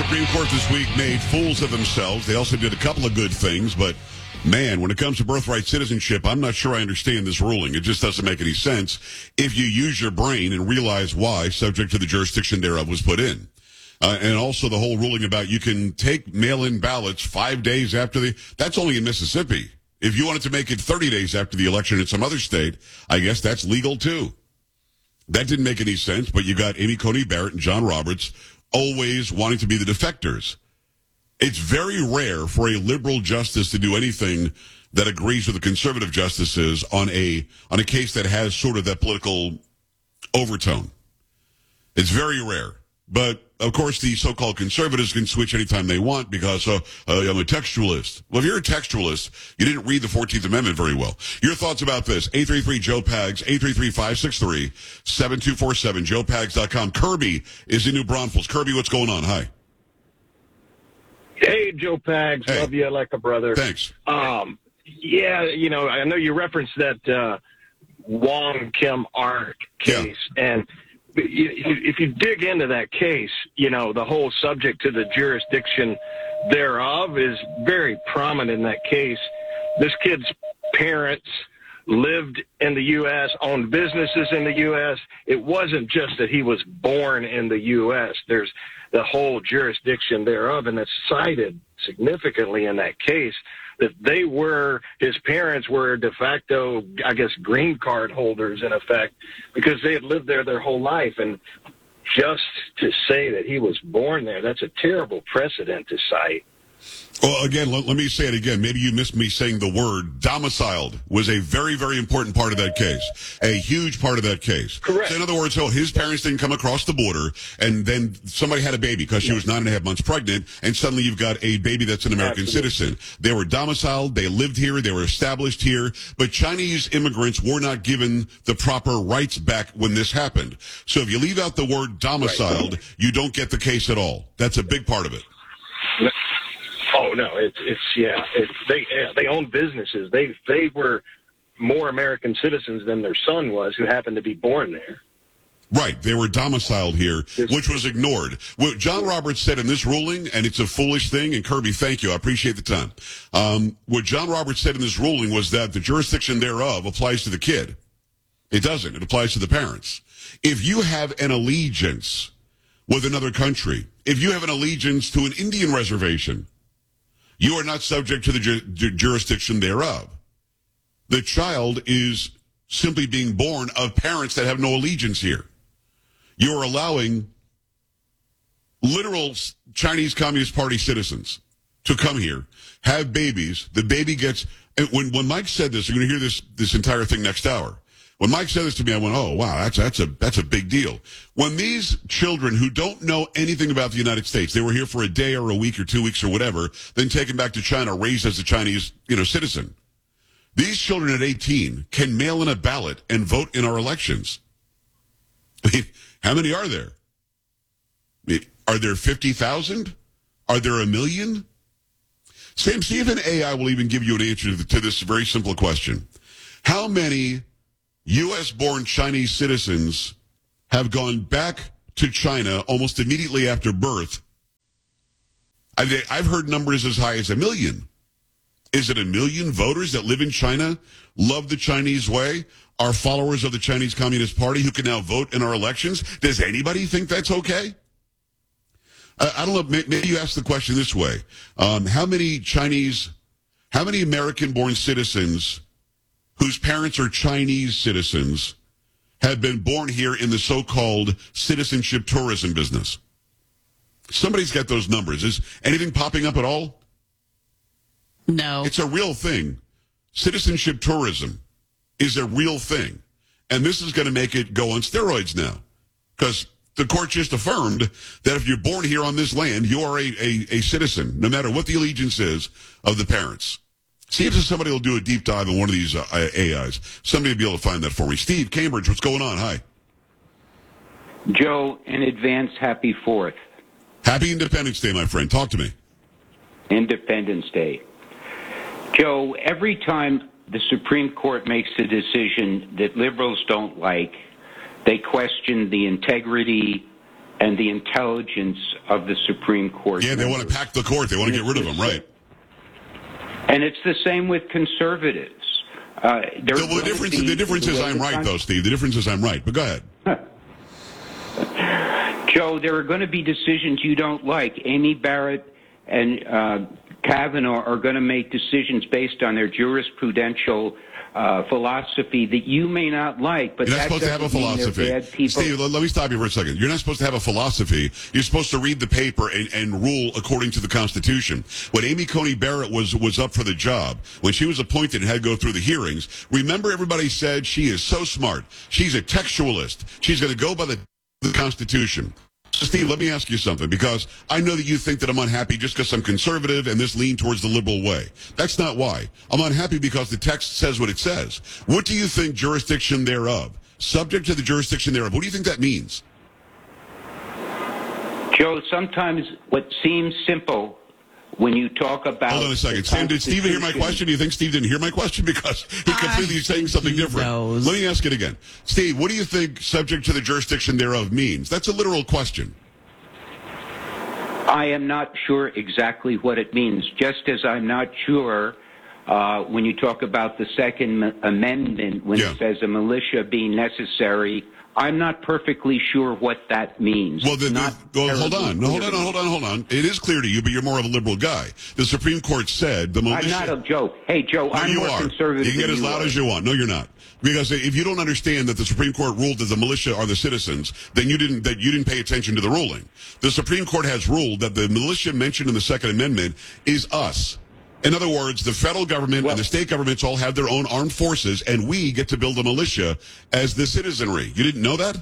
Supreme Court this week made fools of themselves. They also did a couple of good things, but man, when it comes to birthright citizenship, I'm not sure I understand this ruling. It just doesn't make any sense if you use your brain and realize why, subject to the jurisdiction thereof, was put in. And also the whole ruling about you can take mail-in ballots 5 days after that's only in Mississippi. If you wanted to make it 30 days after the election in some other state, I guess that's legal too. That didn't make any sense, but you got Amy Coney Barrett and John Roberts always wanting to be the defectors. It's very rare for a liberal justice to do anything that agrees with the conservative justices on a case that has sort of that political overtone. It's very rare. But, of course, the so-called conservatives can switch anytime they want because I'm a textualist. Well, if you're a textualist, you didn't read the 14th Amendment very well. Your thoughts about this? 833-JOE-PAGS, 833-563-7247, joepags.com. Kirby is in New Braunfels. Kirby, what's going on? Hi. Hey, Joe Pags. Hey. Love you like a brother. Thanks. Yeah, I know you referenced that Wong Kim Ark case, and if you dig into that case, the whole subject to the jurisdiction thereof is very prominent in that case. This kid's parents lived in the U.S., owned businesses in the U.S. It wasn't just that he was born in the U.S. There's the whole jurisdiction thereof, and it's cited significantly in that case that his parents were de facto, I guess, green card holders in effect, because they had lived there their whole life. And just to say that he was born there, that's a terrible precedent to cite. Well, again, let me say it again. Maybe you missed me saying the word. Domiciled was a very, very important part of that case. A huge part of that case. Correct. So in other words, his parents didn't come across the border, and then somebody had a baby because she was 9.5 months pregnant, and suddenly you've got a baby that's an American citizen. They were domiciled, they lived here, they were established here, but Chinese immigrants were not given the proper rights back when this happened. So if you leave out the word domiciled, you don't get the case at all. That's a big part of it. Oh no, they own businesses. They were more American citizens than their son was, who happened to be born there. Right, they were domiciled here, which was ignored. What John Roberts said in this ruling, and it's a foolish thing, and Kirby, thank you, I appreciate the time. What John Roberts said in this ruling was that the jurisdiction thereof applies to the kid. It doesn't. It applies to the parents. If you have an allegiance with another country, if you have an allegiance to an Indian reservation, you are not subject to the jurisdiction thereof. The child is simply being born of parents that have no allegiance here. You are allowing literal Chinese Communist Party citizens to come here, have babies. The baby gets, and when Mike said this, you're going to hear this entire thing next hour. When Mike said this to me, I went, oh, wow, that's a big deal. When these children who don't know anything about the United States, they were here for a day or a week or 2 weeks or whatever, then taken back to China, raised as a Chinese, citizen. These children at 18 can mail in a ballot and vote in our elections. I mean, how many are there? Are there 50,000? Are there 1 million? Sam, see if an AI will even give you an answer to this very simple question. How many U.S.-born Chinese citizens have gone back to China almost immediately after birth? I've heard numbers as high as 1 million. Is it 1 million voters that live in China, love the Chinese way, are followers of the Chinese Communist Party who can now vote in our elections? Does anybody think that's okay? I don't know. Maybe you ask the question this way. How many American-born citizens whose parents are Chinese citizens have been born here in the so-called citizenship tourism business? Somebody's got those numbers. Is anything popping up at all? No. It's a real thing. Citizenship tourism is a real thing. And this is going to make it go on steroids now. Because the court just affirmed that if you're born here on this land, you are a citizen, no matter what the allegiance is of the parents. See if somebody will do a deep dive on one of these AIs. Somebody will be able to find that for me. Steve, Cambridge, what's going on? Hi. Joe, in advance, happy 4th. Happy Independence Day, my friend. Talk to me. Independence Day. Joe, every time the Supreme Court makes a decision that liberals don't like, they question the integrity and the intelligence of the Supreme Court. Yeah, they want to pack the court. They want to get rid of them, right? And it's the same with conservatives. The difference is I'm right, though, Steve. The difference is I'm right. But go ahead. Joe, there are going to be decisions you don't like. Amy Barrett and Kavanaugh are going to make decisions based on their jurisprudential philosophy that you may not like, but you're not supposed to have a philosophy. Steve, let me stop you for a second. You're not supposed to have a philosophy. You're supposed to read the paper and rule according to the Constitution. When Amy Coney Barrett was up for the job, when she was appointed and had to go through the hearings, remember everybody said she is so smart. She's a textualist. She's going to go by the Constitution. So, Steve, let me ask you something, because I know that you think that I'm unhappy just because I'm conservative and this lean towards the liberal way. That's not why. I'm unhappy because the text says what it says. What do you think jurisdiction thereof? Subject to the jurisdiction thereof. What do you think that means? Joe, sometimes what seems simple when you talk about... Hold on a second. Sam, did Steve hear my question? Do you think Steve didn't hear my question? Because he completely saying something different. Knows. Let me ask it again. Steve, what do you think subject to the jurisdiction thereof means? That's a literal question. I am not sure exactly what it means, just as I'm not sure when you talk about the Second Amendment, when it says a militia being necessary, I'm not perfectly sure what that means. Well, hold on. It is clear to you, but you're more of a liberal guy. The Supreme Court said the militia... I'm not a Joe. Hey, Joe, no, I'm more conservative. You can get as loud as you want. No, you're not. Because if you don't understand that the Supreme Court ruled that the militia are the citizens, then you didn't pay attention to the ruling. The Supreme Court has ruled that the militia mentioned in the Second Amendment is us. In other words, the federal government and the state governments all have their own armed forces, and we get to build a militia as the citizenry. You didn't know that?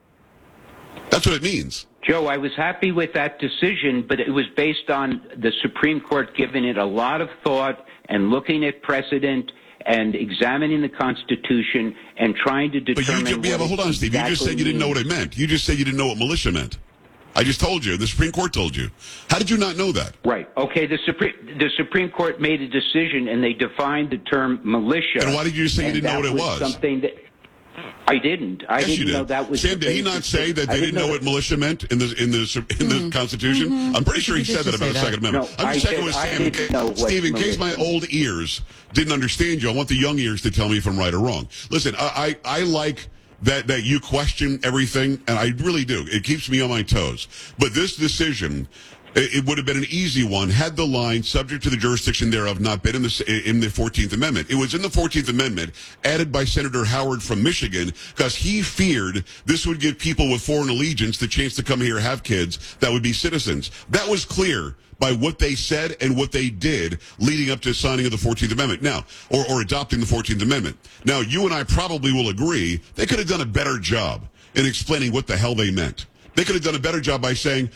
That's what it means. Joe, I was happy with that decision, but it was based on the Supreme Court giving it a lot of thought and looking at precedent and examining the Constitution and trying to determine... But hold on, Steve. You just said you didn't know what it meant. You just said you didn't know what militia meant. I just told you. The Supreme Court told you. How did you not know that? Right. Okay, the Supreme Court made a decision, and they defined the term militia. And why did you say you didn't know what it was? Something that I didn't. I didn't know that was... Sam, did he not say that they didn't know what militia meant in the Constitution? Mm-hmm. I'm pretty sure he said that about the Second Amendment. No, I'm just checking with Sam. Steve, in case my old ears didn't understand you, I want the young ears to tell me if I'm right or wrong. Listen, I like... that you question everything, and I really do. It keeps me on my toes. But this decision, it would have been an easy one had the line subject to the jurisdiction thereof not been in the 14th Amendment. It was in the 14th Amendment, added by Senator Howard from Michigan, because he feared this would give people with foreign allegiance the chance to come here and have kids that would be citizens. That was clear by what they said and what they did leading up to signing of the 14th Amendment. Now, or adopting the 14th Amendment. Now, you and I probably will agree they could have done a better job in explaining what the hell they meant. They could have done a better job by saying,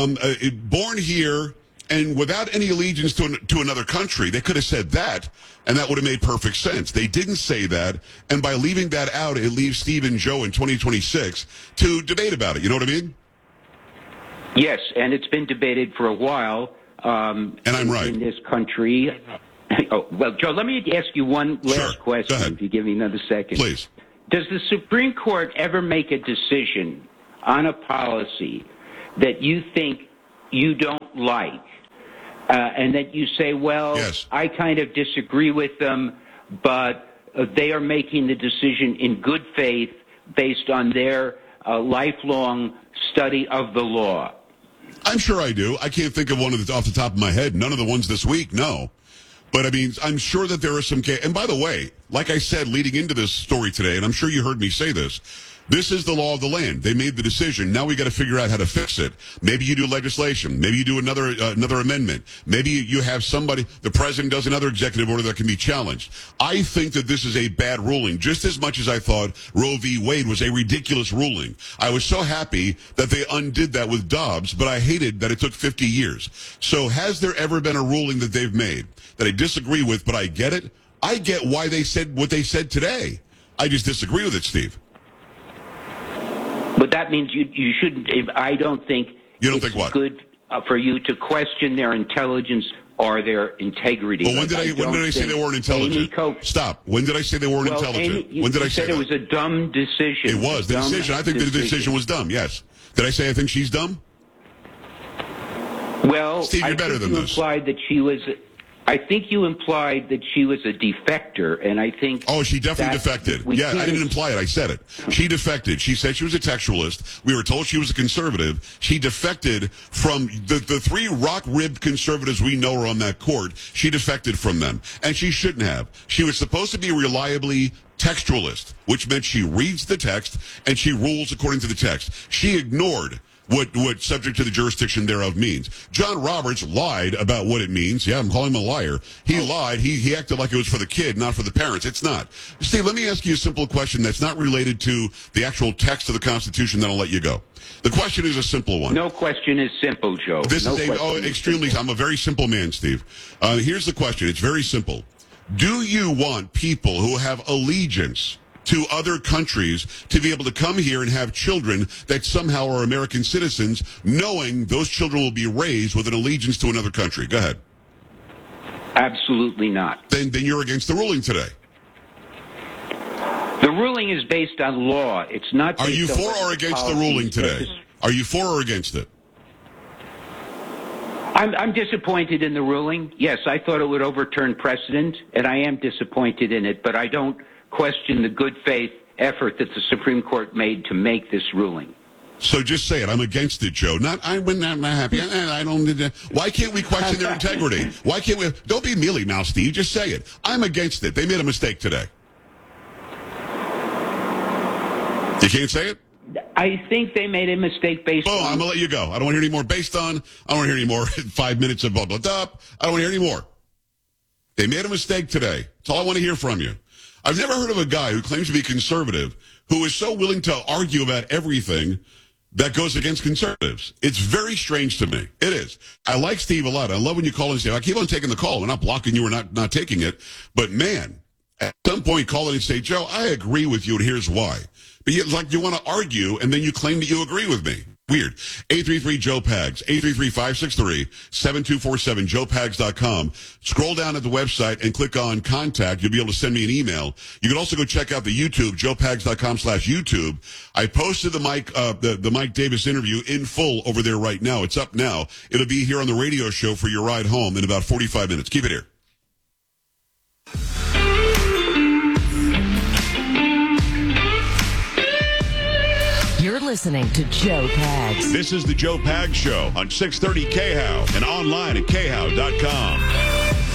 born here and without any allegiance to another country. They could have said that, and that would have made perfect sense. They didn't say that, and by leaving that out, it leaves Steve and Joe in 2026 to debate about it. You know what I mean? Yes, and it's been debated for a while. And I'm right. In this country. Oh, well, Joe, let me ask you one last question, if you give me another second. Please. Does the Supreme Court ever make a decision on a policy that you think you don't like, and that you say, well, yes, I kind of disagree with them, but they are making the decision in good faith based on their lifelong study of the law? I'm sure I do. I can't think of one off the top of my head. None of the ones this week, no. But, I mean, I'm sure that there are some cases. And by the way, like I said, leading into this story today, and I'm sure you heard me say this is the law of the land. They made the decision. Now we got to figure out how to fix it. Maybe you do legislation. Maybe you do another amendment. Maybe you have somebody, the president does another executive order that can be challenged. I think that this is a bad ruling, just as much as I thought Roe v. Wade was a ridiculous ruling. I was so happy that they undid that with Dobbs, but I hated that it took 50 years. So has there ever been a ruling that they've made that I disagree with, but I get it? I get why they said what they said today. I just disagree with it, Steve. But that means you shouldn't. I don't think it's good for you to question their intelligence or their integrity. Well, when did I say they weren't intelligent? Stop. When did I say they weren't intelligent? When did I say it was a dumb decision? It was. The decision. I think the decision was dumb, yes. Did I say I think she's dumb? Well, Steve, you're better than this. I think you implied that she was a defector, and I think... Oh, she definitely defected. Yeah, I didn't imply it. I said it. She defected. She said she was a textualist. We were told she was a conservative. She defected from the three rock-ribbed conservatives we know are on that court. She defected from them, and she shouldn't have. She was supposed to be reliably textualist, which meant she reads the text and she rules according to the text. She ignored what subject to the jurisdiction thereof means. John Roberts lied about what it means. Yeah, I'm calling him a liar. He lied. He acted like it was for the kid, not for the parents. It's not. Steve, let me ask you a simple question that's not related to the actual text of the Constitution, then I'll let you go. The question is a simple one. No question is simple, Joe. Extremely. I'm a very simple man, Steve. Here's the question. It's very simple. Do you want people who have allegiance to other countries to be able to come here and have children that somehow are American citizens, knowing those children will be raised with an allegiance to another country? Go ahead. Absolutely not. Then you're against the ruling today. The ruling is based on law. It's not. Are you for or against the ruling today? Are you for or against it? I'm disappointed in the ruling. Yes, I thought it would overturn precedent, and I am disappointed in it, but I don't question the good faith effort that the Supreme Court made to make this ruling. So just say it. I'm against it, Joe. I'm not happy. I don't. Why can't we question their integrity? Why can't we? Don't be mealy now, Steve. Just say it. I'm against it. They made a mistake today. You can't say it? I think they made a mistake based on... I'm going to let you go. I don't want to hear any more based on. I don't want to hear any more 5 minutes of blah, blah, blah. I don't want to hear any more. They made a mistake today. That's all I want to hear from you. I've never heard of a guy who claims to be conservative who is so willing to argue about everything that goes against conservatives. It's very strange to me. It is. I like Steve a lot. I love when you call and say, I keep on taking the call. We're not blocking you or not taking it. But, man, at some point, call in and say, Joe, I agree with you, and here's why. But you want to argue, and then you claim that you agree with me. Weird. 833-JOE-PAGS, 833-563-7247, joepags.com. Scroll down at the website and click on Contact. You'll be able to send me an email. You can also go check out the YouTube, joepags.com/YouTube. I posted the Mike Davis interview in full over there right now. It's up now. It'll be here on the radio show for your ride home in about 45 minutes. Keep it here. You're listening to Joe Pags. This is the Joe Pags Show on 630 KHOW and online at KHOW.com.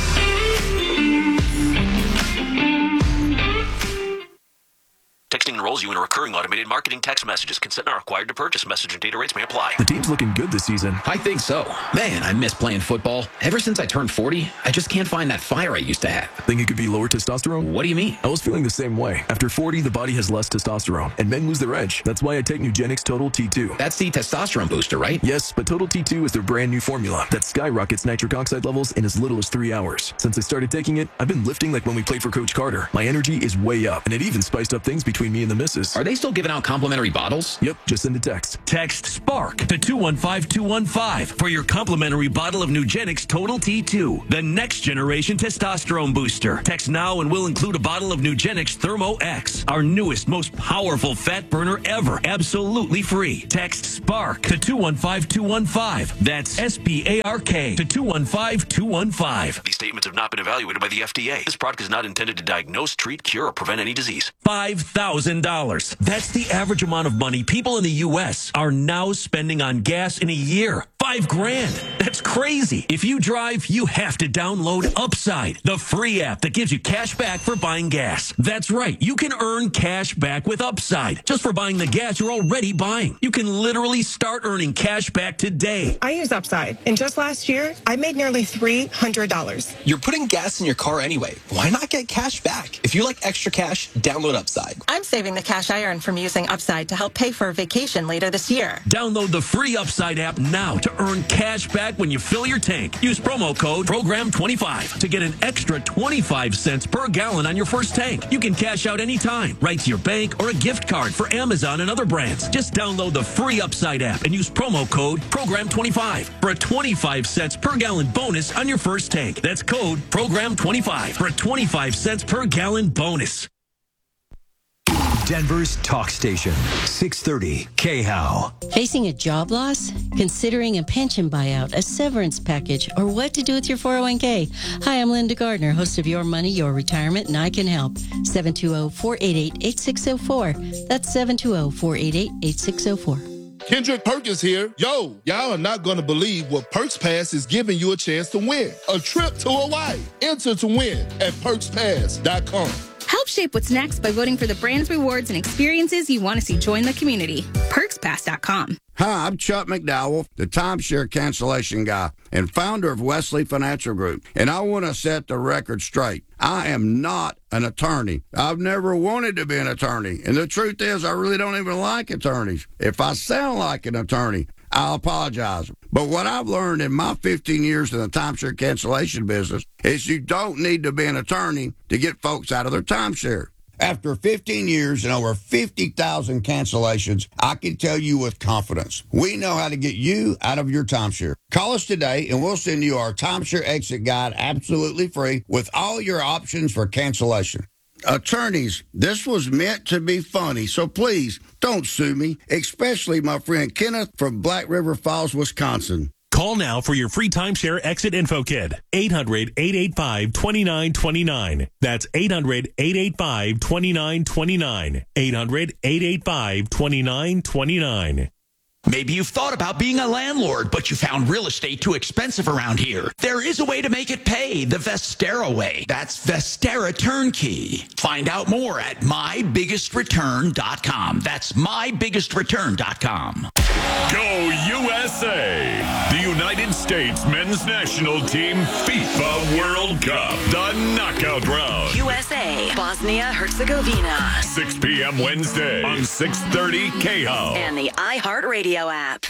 Texting enrolls you in a recurring automated marketing text messages. Consent not required to purchase. Message and data rates may apply. The team's looking good this season. I think so. Man, I miss playing football. Ever since I turned 40, I just can't find that fire I used to have. Think it could be lower testosterone? What do you mean? I was feeling the same way. After 40, the body has less testosterone, and men lose their edge. That's why I take Nugenix Total T2. That's the testosterone booster, right? Yes, but Total T2 is their brand new formula that skyrockets nitric oxide levels in as little as 3 hours. Since I started taking it, I've been lifting like when we played for Coach Carter. My energy is way up, and it even spiced up things between me and the missus. Are they still giving out complimentary bottles? Yep, just send a text. Text SPARK to 215-215 for your complimentary bottle of Nugenix Total T2, the next generation testosterone booster. Text now and we'll include a bottle of Nugenix Thermo X, our newest, most powerful fat burner ever, absolutely free. Text SPARK to 215-215. That's SPARK to 215-215. These statements have not been evaluated by the FDA. This product is not intended to diagnose, treat, cure, or prevent any disease. $5,000. That's the average amount of money people in the U.S. are now spending on gas in a year. $5,000. That's crazy. If you drive, you have to download Upside, the free app that gives you cash back for buying gas. That's right. You can earn cash back with Upside just for buying the gas you're already buying. You can literally start earning cash back today. I use Upside, and just last year, I made nearly $300. You're putting gas in your car anyway. Why not get cash back? If you like extra cash, download Upside. I'm saving the cash I earned from using Upside to help pay for a vacation later this year. Download the free Upside app now to earn cash back when you fill your tank. Use promo code PROGRAM25 to get an extra 25 cents per gallon on your first tank. You can cash out anytime, right to your bank or a gift card for Amazon and other brands. Just download the free Upside app and use promo code PROGRAM25 for a 25 cents per gallon bonus on your first tank. That's code PROGRAM25 for a 25 cents per gallon bonus. Denver's talk station, 630 KHOW. Facing a job loss? Considering a pension buyout, a severance package, or what to do with your 401k? Hi, I'm Linda Gardner, host of Your Money, Your Retirement, and I can help. 720-488-8604. That's 720-488-8604. Kendrick Perkins here. Yo, y'all are not going to believe what Perks Pass is giving you a chance to win. A trip to Hawaii. Enter to win at PerksPass.com. Help shape what's next by voting for the brands, rewards, and experiences you want to see join the community. PerksPass.com. Hi, I'm Chuck McDowell, the timeshare cancellation guy and founder of Wesley Financial Group. And I want to set the record straight. I am not an attorney. I've never wanted to be an attorney. And the truth is, I really don't even like attorneys. If I sound like an attorney, I'll apologize. But what I've learned in my 15 years in the timeshare cancellation business is you don't need to be an attorney to get folks out of their timeshare. After 15 years and over 50,000 cancellations, I can tell you with confidence, we know how to get you out of your timeshare. Call us today and we'll send you our timeshare exit guide absolutely free with all your options for cancellation. Attorneys, this was meant to be funny, so please don't sue me, especially my friend Kenneth from Black River Falls, Wisconsin. Call now for your free timeshare exit info kit. 800-885-2929. That's 800-885-2929. 800-885-2929. Maybe you've thought about being a landlord, but you found real estate too expensive around here. There is a way to make it pay, the Vestera way. That's Vestera Turnkey. Find out more at mybiggestruturn.com. That's mybiggestruturn.com. Go USA! The United States men's national team FIFA World Cup, the knockout round. USA, Bosnia-Herzegovina. 6 p.m. Wednesday on 630 KHOW. And the iHeartRadio app.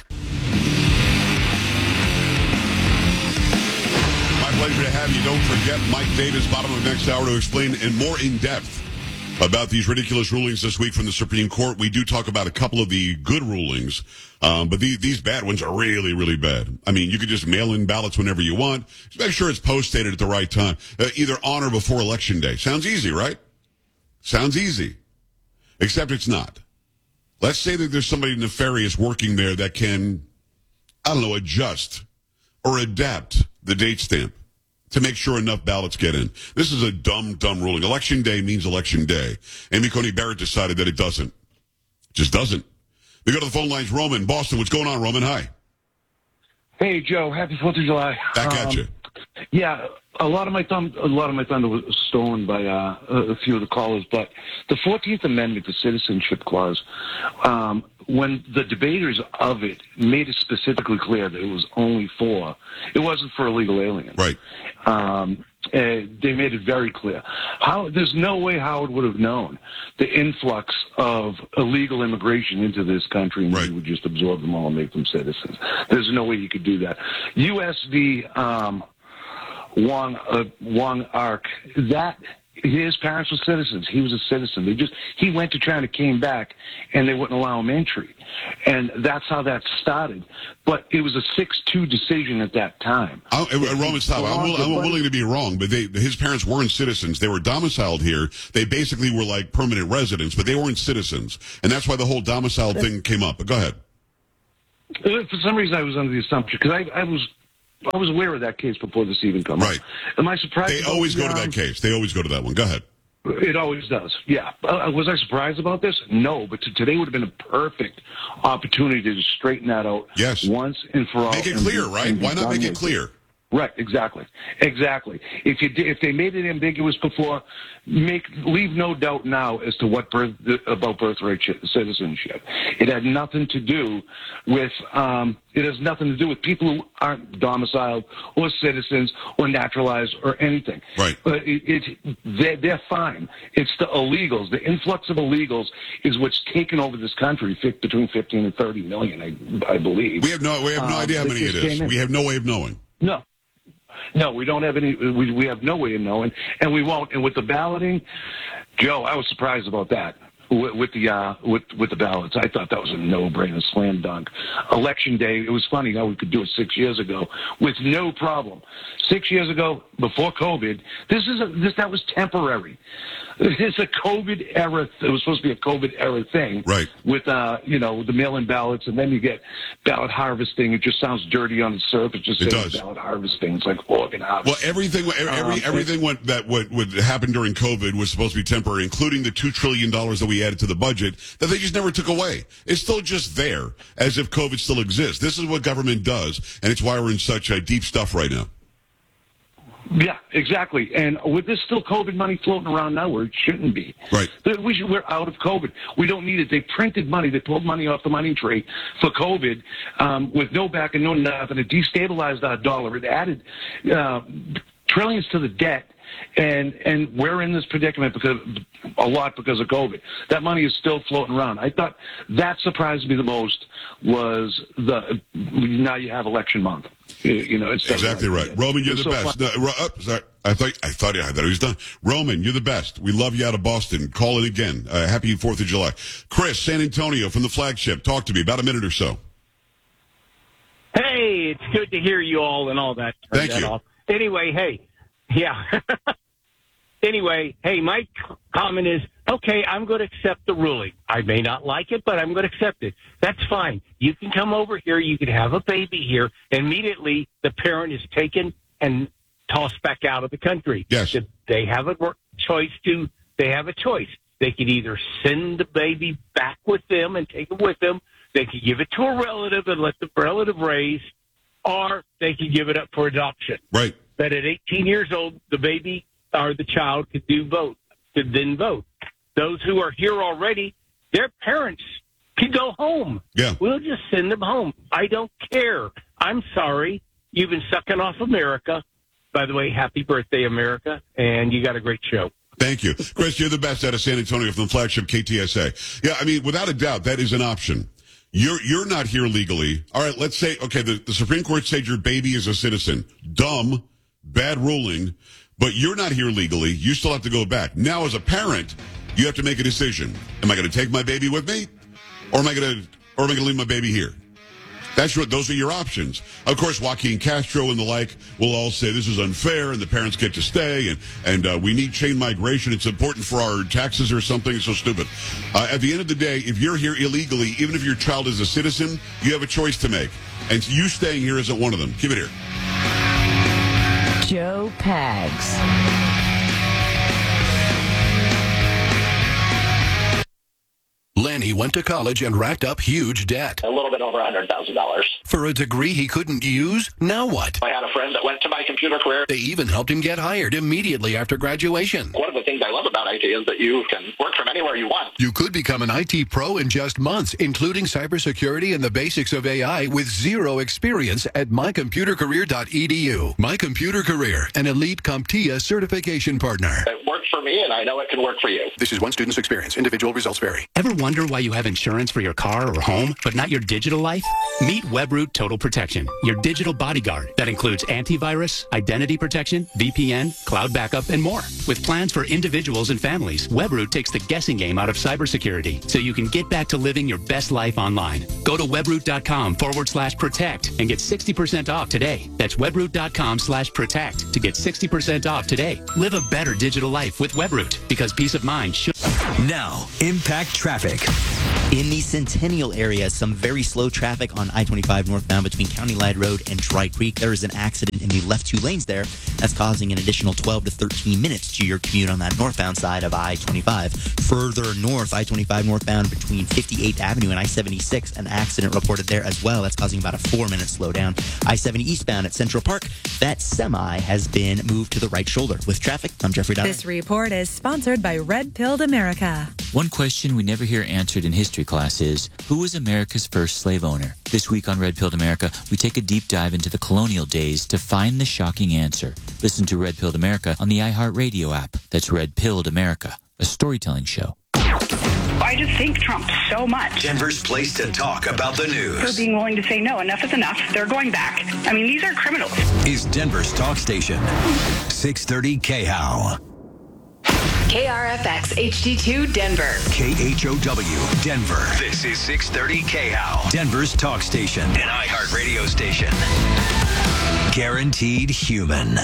My pleasure to have you. Don't forget Mike Davis, bottom of next hour, to explain in more in-depth about these ridiculous rulings this week from the Supreme Court. We do talk about a couple of the good rulings, but these bad ones are really, really bad. I mean, you could just mail in ballots whenever you want. Just make sure it's post-dated at the right time, either on or before Election Day. Sounds easy, right? Sounds easy. Except it's not. Let's say that there's somebody nefarious working there that can, I don't know, adjust or adapt the date stamp to make sure enough ballots get in. This is a dumb ruling. Election Day means Election Day. Amy Coney Barrett decided that it doesn't. Just doesn't. We go to the phone lines. Roman, Boston. What's going on, Roman? Hi. Hey, Joe. Happy 4th of July. Back at you. Yeah, a lot of my thunder was stolen by a few of the callers, but the 14th Amendment, the Citizenship Clause, when the debaters of it made it specifically clear that it wasn't for illegal aliens. Right. They made it very clear. There's no way Howard would have known the influx of illegal immigration into this country, and he would just absorb them all and make them citizens. There's no way you could do that. U.S. v. Wong Ark, his parents were citizens. He was a citizen. He went to China, came back, and they wouldn't allow him entry. And that's how that started. But it was a 6-2 decision at that time. Roman, stop. I'm willing to be wrong, but his parents weren't citizens. They were domiciled here. They basically were like permanent residents, but they weren't citizens. And that's why the whole domicile thing came up. But go ahead. For some reason, I was under the assumption, because I was aware of that case before this even came up. Right. Am I surprised? They always go to that case. They always go to that one. Go ahead. It always does. Yeah. Was I surprised about this? No. But today would have been a perfect opportunity to straighten that out. Yes. Once and for all. Make it clear, right? Why not make it clear? Right. Exactly. If they made it ambiguous before, leave no doubt now as to about birthright citizenship. It had nothing to do with people who aren't domiciled or citizens or naturalized or anything. Right. They're fine. It's the illegals. The influx of illegals is what's taken over this country, between 15 and 30 million, I believe. We have no idea how many it is. We have no way of knowing. No, we don't have any. We have no way of knowing, and we won't. And with the balloting, Joe, I was surprised about that. with the ballots. I thought that was a no-brainer, slam dunk. Election day, it was funny how we could do it 6 years ago with no problem. 6 years ago, before COVID, that was temporary. It's a COVID era. It was supposed to be a COVID era thing, right? With the mail-in ballots, and then you get ballot harvesting. It just sounds dirty on the surface. It does. Ballot harvesting. It's like organ harvesting. Well, everything that would happen during COVID was supposed to be temporary, including the $2 trillion that we added to the budget that they just never took away. It's still just there, as if COVID still exists. This is what government does, and it's why we're in such deep stuff right now. Yeah, exactly. And with this still COVID money floating around now where it shouldn't be. Right. We're out of COVID. We don't need it. They printed money. They pulled money off the money tree for COVID with no back and no nothing. It destabilized our dollar. It added trillions to the debt. And we're in this predicament because of COVID. That money is still floating around. I thought that surprised me the most was now you have election month. It's exactly right. Roman, you're the best. Sorry. I thought he was done. Roman, you're the best. We love you out of Boston. Call in again. Happy 4th of July. Chris, San Antonio from the flagship. Talk to me about a minute or so. Hey, it's good to hear you all and all that. Thank you. Anyway, hey. Yeah. Anyway, hey, my comment is, okay, I'm going to accept the ruling. I may not like it, but I'm going to accept it. That's fine. You can come over here. You can have a baby here. Immediately, the parent is taken and tossed back out of the country. Yes. They have a choice. They could either send the baby back with them and take it with them. They could give it to a relative and let the relative raise, or they could give it up for adoption. Right. But at 18 years old, the baby or the child could then vote. Those who are here already, their parents can go home. Yeah. We'll just send them home. I don't care. I'm sorry. You've been sucking off America. By the way, happy birthday, America, and you got a great show. Thank you. Chris, you're the best out of San Antonio from the flagship KTSA. Yeah, I mean, without a doubt, that is an option. You're not here legally. All right, let's say, okay, the Supreme Court said your baby is a citizen. Dumb, bad ruling, but you're not here legally. You still have to go back. Now, as a parent, you have to make a decision. Am I going to take my baby with me, or am I going to leave my baby here? Those are your options. Of course, Joaquin Castro and the like will all say this is unfair and the parents get to stay and we need chain migration. It's important for our taxes or something. It's so stupid. At the end of the day, if you're here illegally, even if your child is a citizen, you have a choice to make. And you staying here isn't one of them. Keep it here. Joe Pags. Lenny went to college and racked up huge debt. A little bit over $100,000. For a degree he couldn't use? Now what? I had a friend that went to my computer career. They even helped him get hired immediately after graduation. One of the things I love about IT is that you can work from anywhere you want. You could become an IT pro in just months, including cybersecurity and the basics of AI with zero experience at mycomputercareer.edu. My Computer Career, an elite CompTIA certification partner. It worked for me, and I know it can work for you. This is one student's experience. Individual results vary. Ever wonder why you have insurance for your car or home, but not your digital life? Meet Webroot Total Protection, your digital bodyguard that includes antivirus, identity protection, VPN, cloud backup, and more. With plans for individuals and families, Webroot takes the guessing game out of cybersecurity so you can get back to living your best life online. Go to webroot.com/protect and get 60% off today. That's webroot.com/protect to get 60% off today. Live a better digital life with Webroot because peace of mind should. Now, impact traffic. In the Centennial area, some very slow traffic on I-25 northbound between County Line Road and Dry Creek. There is an accident in the left two lanes there that's causing an additional 12 to 13 minutes to your commute on that northbound side of I-25. Further north, I-25 northbound between 58th Avenue and I-76, an accident reported there as well. That's causing about a 4-minute slowdown. I-70 eastbound at Central Park, that semi has been moved to the right shoulder. With traffic, I'm Jeffrey Dahmer. This report is sponsored by Red Pilled America. One question we never hear answered in history class is, who was America's first slave owner? This week on Red Pilled America, we take a deep dive into the colonial days to find the shocking answer. Listen to Red Pilled America on the iHeartRadio app. That's Red Pilled America, a storytelling show. I just thank Trump so much. Denver's place to talk about the news. For being willing to say, no, enough is enough. They're going back. I mean, these are criminals. Is Denver's talk station. 630 KHOW. KRFX HD2 Denver. KHOW Denver. This is 630 KHOW. Denver's talk station. An iHeartRadio station. Guaranteed human.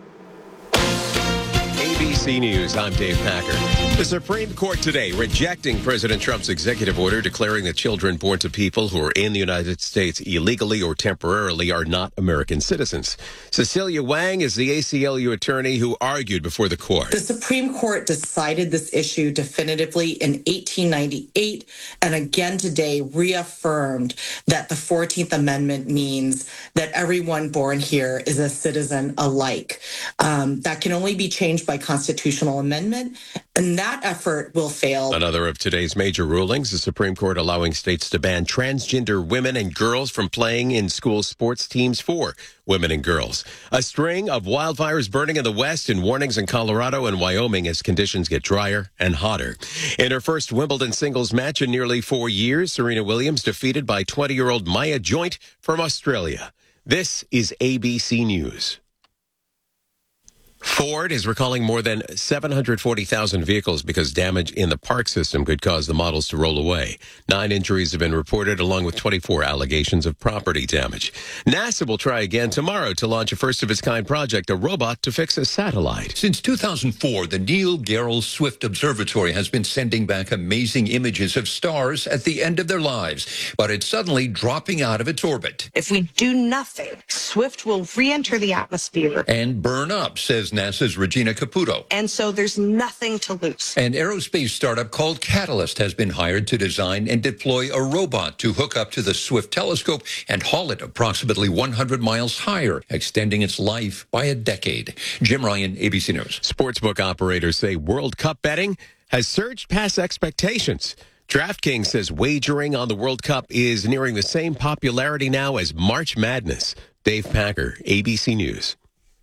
ABC News, I'm Dave Packer. The Supreme Court today rejecting President Trump's executive order declaring that children born to people who are in the United States illegally or temporarily are not American citizens. Cecilia Wang is the ACLU attorney who argued before the court. The Supreme Court decided this issue definitively in 1898 and again today reaffirmed that the 14th Amendment means that everyone born here is a citizen alike. That can only be changed by constitutional amendment, and that effort will fail. Another of today's major rulings, the Supreme Court allowing states to ban transgender women and girls from playing in school sports teams for women and girls. A string of wildfires burning in the West and warnings in Colorado and Wyoming as conditions get drier and hotter. In her first Wimbledon singles match in nearly 4 years, Serena Williams defeated by 20-year-old Maya Joint from Australia. This is ABC News. Ford is recalling more than 740,000 vehicles because damage in the park system could cause the models to roll away. 9 injuries have been reported, along with 24 allegations of property damage. NASA will try again tomorrow to launch a first-of-its-kind project, a robot to fix a satellite. Since 2004, the Neil Gehrels Swift Observatory has been sending back amazing images of stars at the end of their lives, but it's suddenly dropping out of its orbit. If we do nothing, Swift will re-enter the atmosphere And burn up, says NASA's Regina Caputo. And so there's nothing to lose. An aerospace startup called Catalyst has been hired to design and deploy a robot to hook up to the Swift telescope and haul it approximately 100 miles higher, extending its life by a decade. Jim Ryan, ABC News. Sportsbook operators say World Cup betting has surged past expectations. DraftKings says wagering on the World Cup is nearing the same popularity now as March Madness. Dave Packer, ABC News.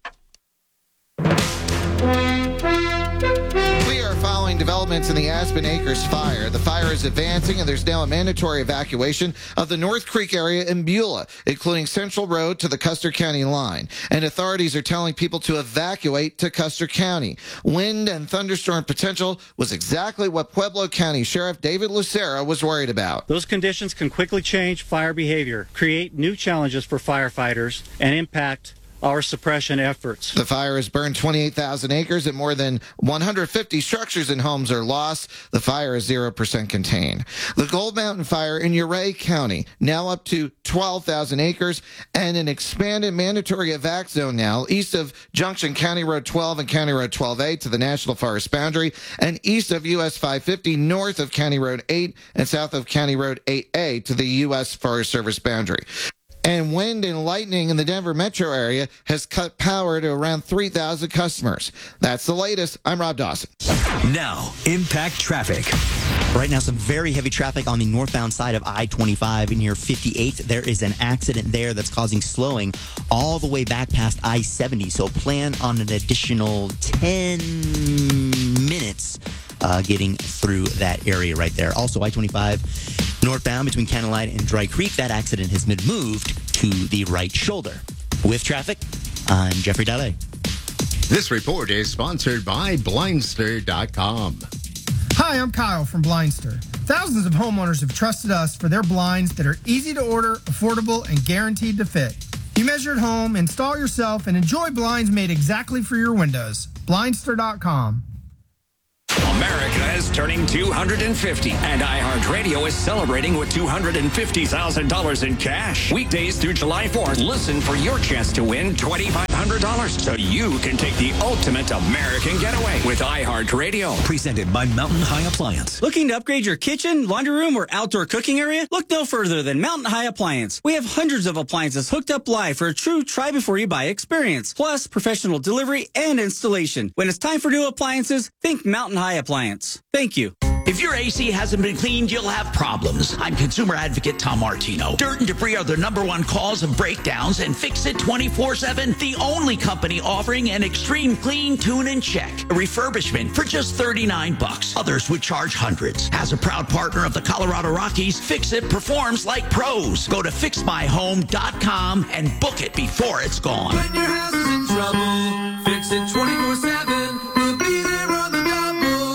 We are following developments in the Aspen Acres fire. The fire is advancing, and there's now a mandatory evacuation of the North Creek area in Beulah, including Central Road to the Custer County line. And authorities are telling people to evacuate to Custer County. Wind and thunderstorm potential was exactly what Pueblo County Sheriff David Lucera was worried about. Those conditions can quickly change fire behavior, create new challenges for firefighters, and impact our suppression efforts. The fire has burned 28,000 acres and more than 150 structures and homes are lost. The fire is 0% contained. The Gold Mountain Fire in Ouray County, now up to 12,000 acres and an expanded mandatory evac zone now east of Junction County Road 12 and County Road 12A to the National Forest boundary and east of US 550 north of County Road 8 and south of County Road 8A to the US Forest Service boundary. And wind and lightning in the Denver metro area has cut power to around 3,000 customers. That's the latest. I'm Rob Dawson. Now, impact traffic. Right now, some very heavy traffic on the northbound side of I-25 near 58. There is an accident there that's causing slowing all the way back past I-70. So plan on an additional 10 minutes getting through that area right there. Also, I-25 northbound between County Line and Dry Creek. That accident has been moved to the right shoulder. With traffic, I'm Jeffrey Dalle. This report is sponsored by Blindster.com. Hi, I'm Kyle from Blindster. Thousands of homeowners have trusted us for their blinds that are easy to order, affordable, and guaranteed to fit. You measure at home, install yourself, and enjoy blinds made exactly for your windows. Blindster.com. America is turning 250, and iHeartRadio is celebrating with $250,000 in cash. Weekdays through July 4th, listen for your chance to win $2,500 so you can take the ultimate American getaway with iHeartRadio. Presented by Mountain High Appliance. Looking to upgrade your kitchen, laundry room, or outdoor cooking area? Look no further than Mountain High Appliance. We have hundreds of appliances hooked up live for a true try-before-you-buy experience, plus professional delivery and installation. When it's time for new appliances, think Mountain High Appliance. Thank you. If your AC hasn't been cleaned, you'll have problems. I'm consumer advocate Tom Martino. Dirt and debris are the #1 cause of breakdowns, and Fix It 24/7, the only company offering an extreme clean, tune, and check. A refurbishment for just $39. Others would charge hundreds. As a proud partner of the Colorado Rockies, Fix It performs like pros. Go to fixmyhome.com and book it before it's gone. When your house is in trouble, Fix It 24/7. We'll be there on the double.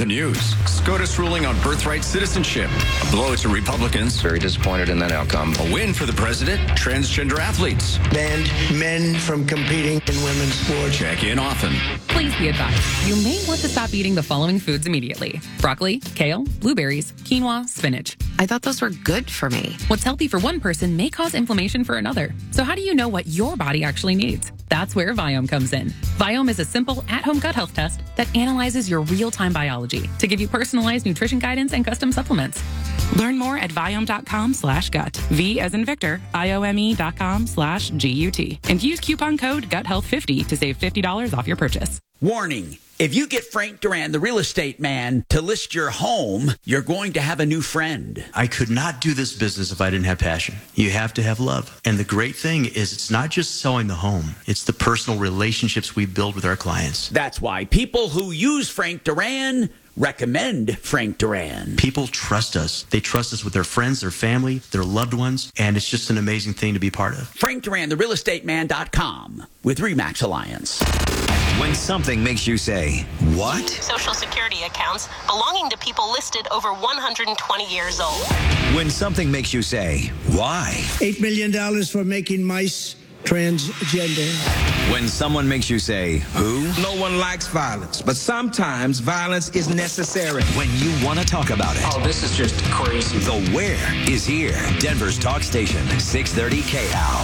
the news. SCOTUS ruling on birthright citizenship. A blow to Republicans. Very disappointed in that outcome. A win for the president. Transgender athletes. Banned men from competing in women's sports. Check in often. Please be advised, you may want to stop eating the following foods immediately. Broccoli, kale, blueberries, quinoa, spinach. I thought those were good for me. What's healthy for one person may cause inflammation for another. So how do you know what your body actually needs? That's where Viome comes in. Viome is a simple at-home gut health test that analyzes your real-time biology to give you personalized nutrition guidance and custom supplements. Learn more at Viome.com/gut. V as in Victor, IOME.com/GUT. And use coupon code GUTHEALTH50 to save $50 off your purchase. Warning. If you get Frank Duran, the real estate man, to list your home, you're going to have a new friend. I could not do this business if I didn't have passion. You have to have love. And the great thing is it's not just selling the home. It's the personal relationships we build with our clients. That's why people who use Frank Duran recommend Frank Duran. People trust us. They trust us with their friends, their family, their loved ones, and it's just an amazing thing to be part of. Frank Duran, therealestateman.com with RE/MAX Alliance. When something makes you say, what? Social Security accounts belonging to people listed over 120 years old. When something makes you say, why? $8 million for making mice transgender. When someone makes you say, who? No one likes violence, but sometimes violence is necessary. When you want to talk about it. Oh, this is just crazy. The where is here. Denver's talk station, 630 KHOW.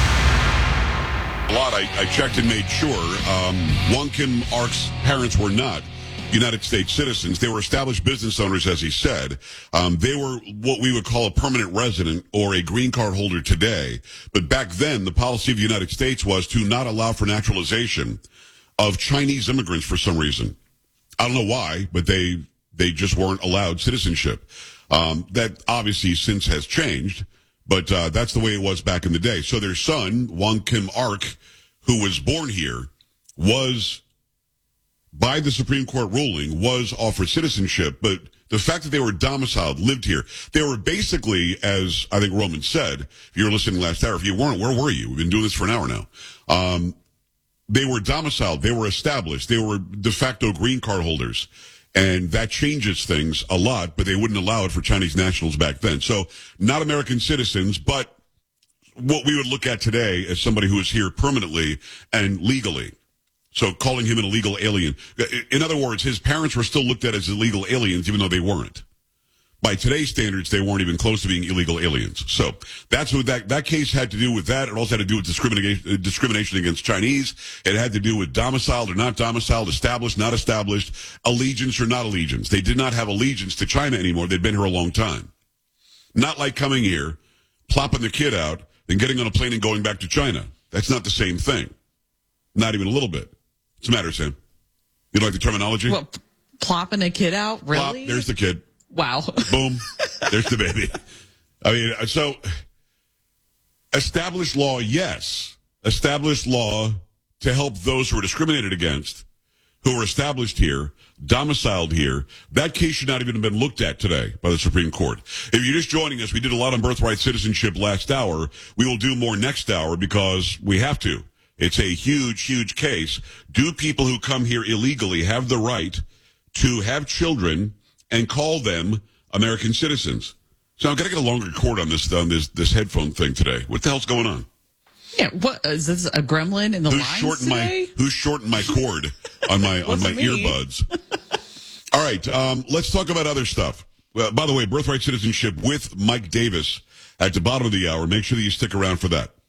A lot. I checked and made sure. Wong Kim Ark's parents were not United States citizens. They were established business owners, as he said. They were what we would call a permanent resident or a green card holder today. But back then, the policy of the United States was to not allow for naturalization of Chinese immigrants for some reason. I don't know why, but they just weren't allowed citizenship. That obviously since has changed. But that's the way it was back in the day. So their son, Wong Kim Ark, who was born here, was, by the Supreme Court ruling, was offered citizenship. But the fact that they were domiciled, lived here, they were basically, as I think Roman said, if you were listening last hour, if you weren't, where were you? We've been doing this for an hour now. They were domiciled. They were established. They were de facto green card holders. And that changes things a lot, but they wouldn't allow it for Chinese nationals back then. So not American citizens, but what we would look at today as somebody who is here permanently and legally. So calling him an illegal alien. In other words, his parents were still looked at as illegal aliens, even though they weren't. By today's standards, they weren't even close to being illegal aliens. So that's what that case had to do with that. It also had to do with discrimination against Chinese. It had to do with domiciled or not domiciled, established, not established, allegiance or not allegiance. They did not have allegiance to China anymore. They'd been here a long time. Not like coming here, plopping the kid out, then getting on a plane and going back to China. That's not the same thing. Not even a little bit. What's the matter, Sam? You like the terminology? Well, plopping a kid out? Really? Plop, there's the kid. Wow. Boom. There's the baby. I mean, so established law, yes. Established law to help those who are discriminated against, who are established here, domiciled here. That case should not even have been looked at today by the Supreme Court. If you're just joining us, we did a lot on birthright citizenship last hour. We will do more next hour because we have to. It's a huge, huge case. Do people who come here illegally have the right to have children and call them American citizens? So I've got to get a longer cord on this headphone thing today. What the hell's going on? Yeah, what is this, a gremlin in the lines today? Who shortened my cord on my earbuds? All right, let's talk about other stuff. By the way, birthright citizenship with Mike Davis at the bottom of the hour. Make sure that you stick around for that.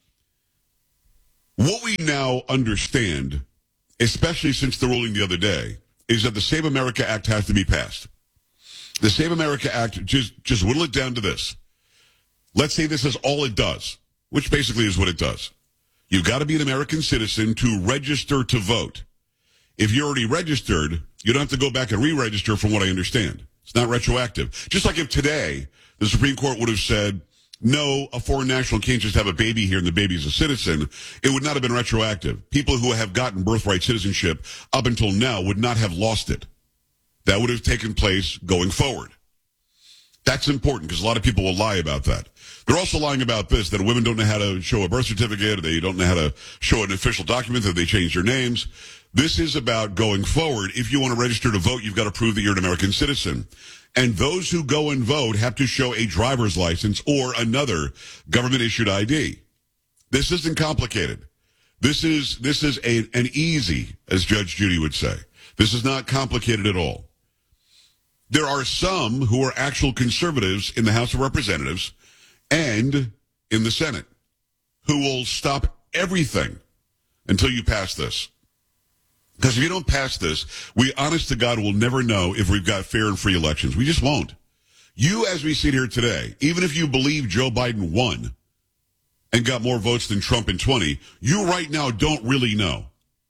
What we now understand, especially since the ruling the other day, is that the Save America Act has to be passed. The Save America Act, just whittle it down to this. Let's say this is all it does, which basically is what it does. You've got to be an American citizen to register to vote. If you're already registered, you don't have to go back and re-register from what I understand. It's not retroactive. Just like if today the Supreme Court would have said, no, a foreign national can't just have a baby here and the baby is a citizen, it would not have been retroactive. People who have gotten birthright citizenship up until now would not have lost it. That would have taken place going forward. That's important because a lot of people will lie about that. They're also lying about this, that women don't know how to show a birth certificate, they don't know how to show an official document, that they changed their names. This is about going forward. If you want to register to vote, you've got to prove that you're an American citizen. And those who go and vote have to show a driver's license or another government-issued ID. This isn't complicated. This is an easy, as Judge Judy would say. This is not complicated at all. There are some who are actual conservatives in the House of Representatives and in the Senate who will stop everything until you pass this. Because if you don't pass this, we, honest to God, will never know if we've got fair and free elections. We just won't. You, as we sit here today, even if you believe Joe Biden won and got more votes than Trump in 20, you right now don't really know.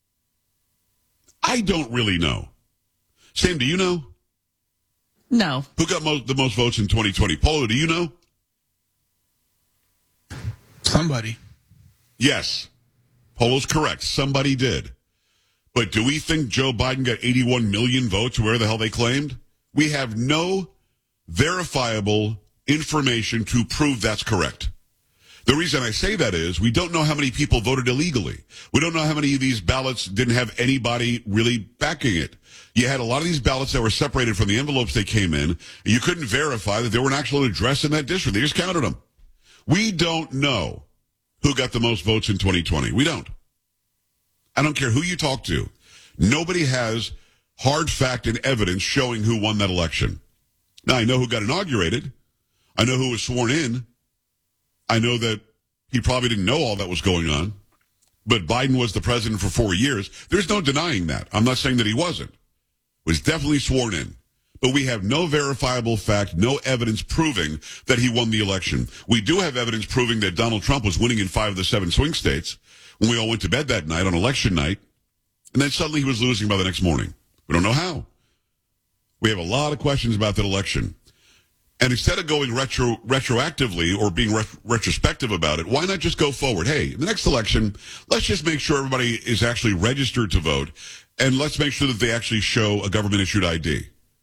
I don't really know. Sam, do you know? No. Who got the most votes in 2020? Polo, do you know? Somebody. Yes. Polo's correct. Somebody did. But do we think Joe Biden got 81 million votes, where the hell they claimed? We have no verifiable information to prove that's correct. The reason I say that is we don't know how many people voted illegally. We don't know how many of these ballots didn't have anybody really backing it. You had a lot of these ballots that were separated from the envelopes they came in, and you couldn't verify that there were an actual address in that district. They just counted them. We don't know who got the most votes in 2020. We don't. I don't care who you talk to. Nobody has hard fact and evidence showing who won that election. Now, I know who got inaugurated. I know who was sworn in. I know that he probably didn't know all that was going on. But Biden was the president for 4 years. There's no denying that. I'm not saying that he wasn't. Was definitely sworn in. But we have no verifiable fact, no evidence proving that he won the election. We do have evidence proving that Donald Trump was winning in 5 of the 7 swing states when we all went to bed that night on election night. And then suddenly he was losing by the next morning. We don't know how. We have a lot of questions about that election. And instead of going retroactively or being retrospective about it, why not just go forward? Hey, in the next election, let's just make sure everybody is actually registered to vote. And let's make sure that they actually show a government-issued ID.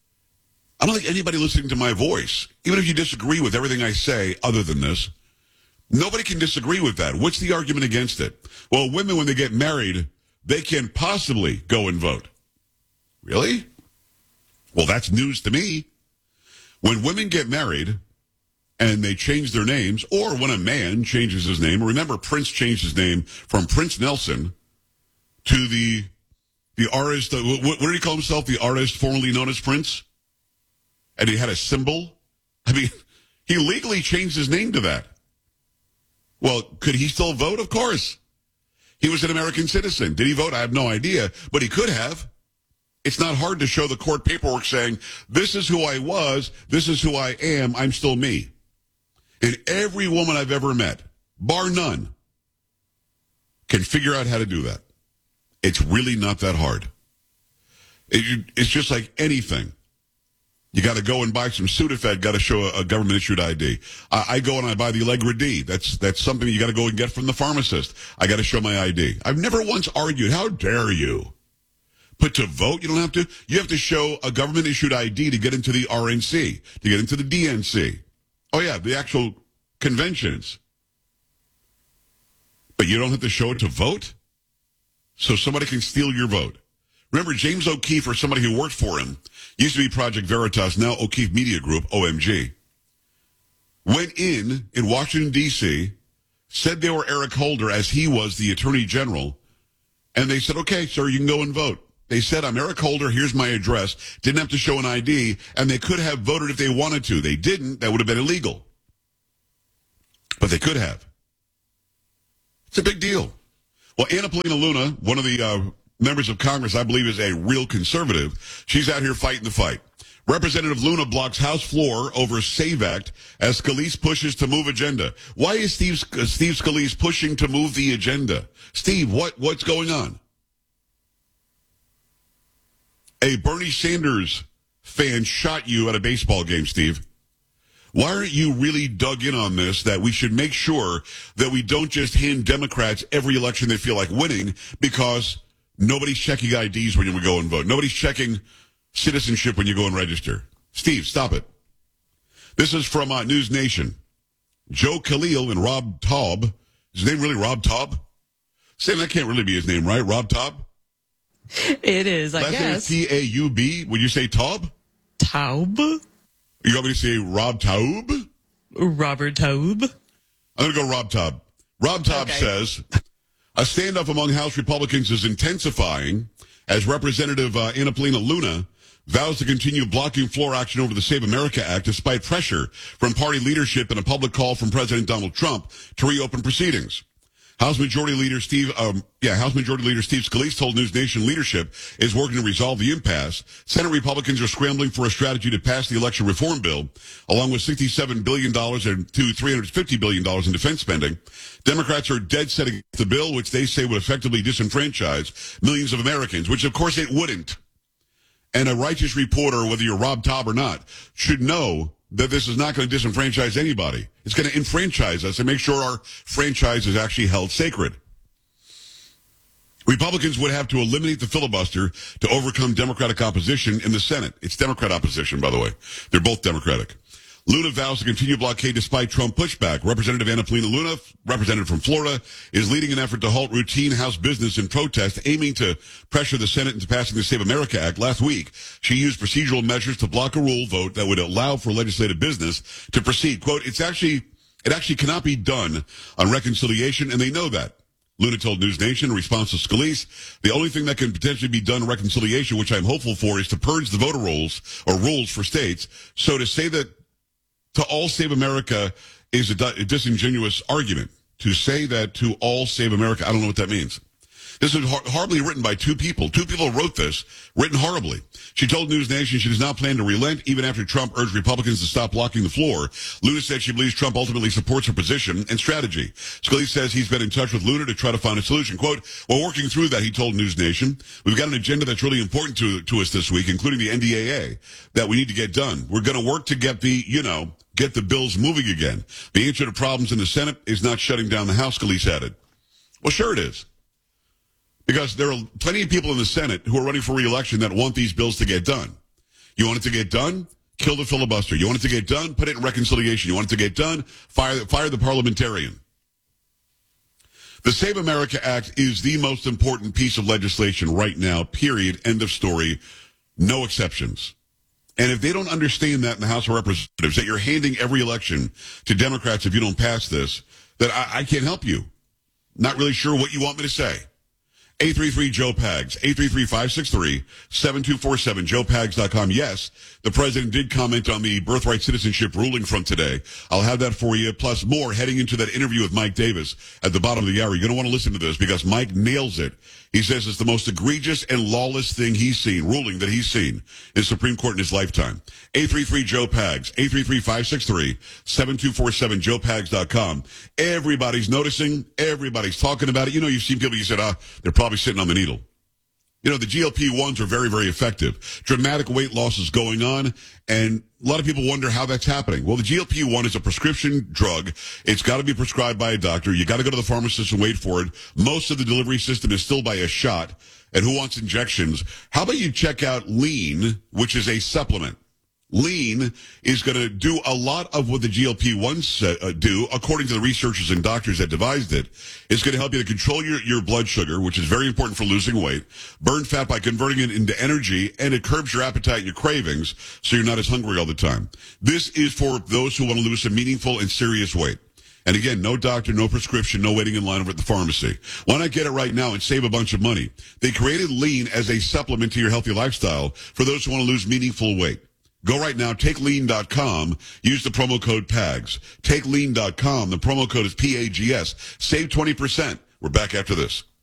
I don't think anybody listening to my voice, even if you disagree with everything I say other than this, nobody can disagree with that. What's the argument against it? Well, women, when they get married, they can't possibly go and vote. Really? Well, that's news to me. When women get married and they change their names, or when a man changes his name, remember Prince changed his name from Prince Nelson to the artist, what did he call himself? The artist formerly known as Prince? And he had a symbol? I mean, he legally changed his name to that. Well, could he still vote? Of course. He was an American citizen. Did he vote? I have no idea, but he could have. It's not hard to show the court paperwork saying, this is who I was, this is who I am, I'm still me. And every woman I've ever met, bar none, can figure out how to do that. It's really not that hard. It's just like anything. You got to go and buy some Sudafed, got to show a government-issued ID. I go and I buy the Allegra D. That's something you got to go and get from the pharmacist. I got to show my ID. I've never once argued, how dare you? But to vote, you don't have to. You have to show a government-issued ID to get into the RNC, to get into the DNC. Oh, yeah, the actual conventions. But you don't have to show it to vote? So somebody can steal your vote. Remember, James O'Keefe, or somebody who worked for him, used to be Project Veritas, now O'Keefe Media Group, OMG, went in Washington, D.C., said they were Eric Holder as he was the Attorney General, and they said, okay, sir, you can go and vote. They said, I'm Eric Holder, here's my address. Didn't have to show an ID, and they could have voted if they wanted to. They didn't. That would have been illegal. But they could have. It's a big deal. Well, Anna Paulina Luna, one of the members of Congress, I believe is a real conservative, she's out here fighting the fight. Representative Luna blocks House floor over SAVE Act as Scalise pushes to move agenda. Why is Steve Scalise pushing to move the agenda? Steve, what's going on? A Bernie Sanders fan shot you at a baseball game, Steve. Why aren't you really dug in on this, that we should make sure that we don't just hand Democrats every election they feel like winning because nobody's checking IDs when you go and vote. Nobody's checking citizenship when you go and register. Steve, stop it. This is from News Nation. Joe Khalil and Rob Taub. Is his name really Rob Taub? Sam, that can't really be his name, right? Rob Taub? It is, I guess. Last name Taub. Would you say Taub? Taub. You want me to say Rob Taub? Robert Taub. I'm going to go Rob Taub. Rob Taub says, a standoff among House Republicans is intensifying as Representative Anna Paulina Luna vows to continue blocking floor action over the Save America Act despite pressure from party leadership and a public call from President Donald Trump to reopen proceedings. House Majority Leader Steve Scalise told News Nation leadership is working to resolve the impasse. Senate Republicans are scrambling for a strategy to pass the election reform bill, along with $67 billion and to $350 billion in defense spending. Democrats are dead set against the bill, which they say would effectively disenfranchise millions of Americans, which of course it wouldn't. And a righteous reporter, whether you're Rob Taub or not, should know that this is not going to disenfranchise anybody. It's going to enfranchise us and make sure our franchise is actually held sacred. Republicans would have to eliminate the filibuster to overcome Democratic opposition in the Senate. It's Democrat opposition, by the way. They're both Democratic. Luna vows to continue blockade despite Trump pushback. Representative Anna Paulina Luna, representative from Florida, is leading an effort to halt routine House business in protest, aiming to pressure the Senate into passing the Save America Act. Last week, she used procedural measures to block a rule vote that would allow for legislative business to proceed. Quote, it actually cannot be done on reconciliation, and they know that. Luna told News Nation in response to Scalise, the only thing that can potentially be done in reconciliation, which I'm hopeful for, is to purge the voter rolls or rules for states. So to say that to all Save America is a disingenuous argument. To say that to all Save America, I don't know what that means. This is horribly written by two people. Two people wrote this, written horribly. She told News Nation she does not plan to relent even after Trump urged Republicans to stop blocking the floor. Luna said she believes Trump ultimately supports her position and strategy. Scalise says he's been in touch with Luna to try to find a solution. Quote, we're working through that, he told News Nation. We've got an agenda that's really important to us this week, including the NDAA, that we need to get done. We're going to work to get get the bills moving again. The answer to problems in the Senate is not shutting down the House, Scalise added. Well, sure it is. Because there are plenty of people in the Senate who are running for re-election that want these bills to get done. You want it to get done? Kill the filibuster. You want it to get done? Put it in reconciliation. You want it to get done? Fire the parliamentarian. The Save America Act is the most important piece of legislation right now, period, end of story, no exceptions. And if they don't understand that in the House of Representatives, that you're handing every election to Democrats if you don't pass this, that I can't help you. Not really sure what you want me to say. 833-JOE-PAGS, 833-563-7247, joepags.com. Yes, the president did comment on the birthright citizenship ruling from today. I'll have that for you, plus more heading into that interview with Mike Davis at the bottom of the hour. You're going to want to listen to this because Mike nails it. He says it's the most egregious and lawless ruling that he's seen in Supreme Court in his lifetime. 833-JOE-PAGS, 833-563-7247, joepags.com. Everybody's noticing. Everybody's talking about it. You know, you've seen people, you said, they're probably sitting on the needle. You know, the GLP-1s are very, very effective. Dramatic weight loss is going on, and a lot of people wonder how that's happening. Well, the GLP-1 is a prescription drug. It's got to be prescribed by a doctor. You got to go to the pharmacist and wait for it. Most of the delivery system is still by a shot. And who wants injections? How about you check out Lean, which is a supplement? Lean is going to do a lot of what the GLP-1s do, according to the researchers and doctors that devised it. It's going to help you to control your blood sugar, which is very important for losing weight, burn fat by converting it into energy, and it curbs your appetite and your cravings so you're not as hungry all the time. This is for those who want to lose some meaningful and serious weight. And again, no doctor, no prescription, no waiting in line over at the pharmacy. Why not get it right now and save a bunch of money? They created Lean as a supplement to your healthy lifestyle for those who want to lose meaningful weight. Go right now, takelean.com, use the promo code PAGS. Takelean.com, the promo code is PAGS. Save 20%. We're back after this.